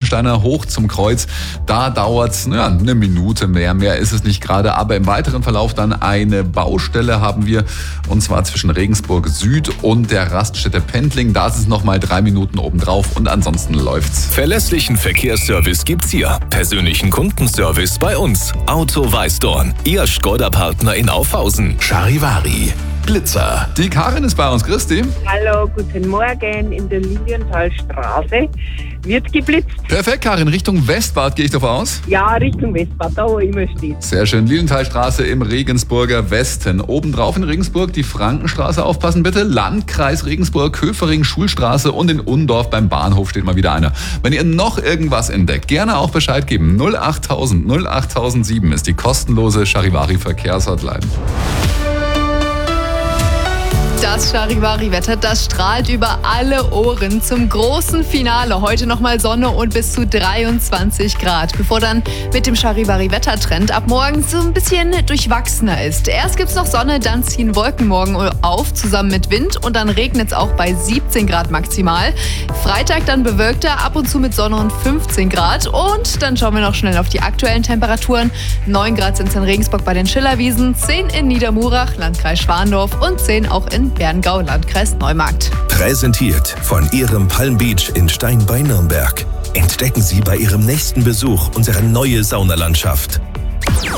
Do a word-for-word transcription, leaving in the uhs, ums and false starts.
Frankensteiner hoch zum Kreuz. Da dauert es ja, eine Minute mehr. Mehr ist es nicht gerade. Aber im weiteren Verlauf dann eine Baustelle haben wir. Und zwar zwischen Regensburg Süd und der Raststätte Pendling. Da ist es nochmal drei Minuten obendrauf und ansonsten läuft's. Verlässlichen Verkehrsservice gibt's hier. Persönlichen Kundenservice bei uns. Auto Weißdorn. Ihr Skoda-Partner in Aufhausen. Charivari. Blitzer. Die Karin ist bei uns. Christi. Hallo, guten Morgen. In der Lilienthalstraße wird geblitzt. Perfekt, Karin. Richtung Westbad gehe ich davon aus? Ja, Richtung Westbad, da wo immer steht. Sehr schön. Lilienthalstraße im Regensburger Westen. Obendrauf in Regensburg die Frankenstraße. Aufpassen bitte. Landkreis Regensburg, Köfering, Schulstraße und in Undorf beim Bahnhof steht mal wieder einer. Wenn ihr noch irgendwas entdeckt, gerne auch Bescheid geben. null achttausend null achttausendsieben ist die kostenlose Charivari Verkehrshotline. Das Charivari-Wetter, das strahlt über alle Ohren zum großen Finale. Heute nochmal Sonne und bis zu dreiundzwanzig Grad. Bevor dann mit dem Charivari-Wettertrend ab morgen so ein bisschen durchwachsener ist. Erst gibt's noch Sonne, dann ziehen Wolken morgen auf, zusammen mit Wind. Und dann regnet es auch bei siebzehn Grad maximal. Freitag dann bewölkter, ab und zu mit Sonne und fünfzehn Grad. Und dann schauen wir noch schnell auf die aktuellen Temperaturen. neun Grad sind es in Regensburg bei den Schillerwiesen, zehn in Niedermurach, Landkreis Schwandorf und zehn auch in Berngau, Landkreis Neumarkt. Präsentiert von Ihrem Palm Beach in Stein bei Nürnberg. Entdecken Sie bei Ihrem nächsten Besuch unsere neue Saunalandschaft.